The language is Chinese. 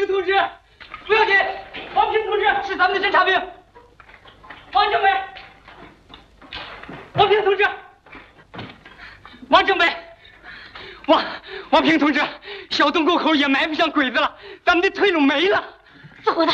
平同志，不要紧，王平同志是咱们的侦察兵。王政委，王平同志，王政委，王平同志，小洞沟口也埋不上鬼子了，咱们的退路没了。 走的。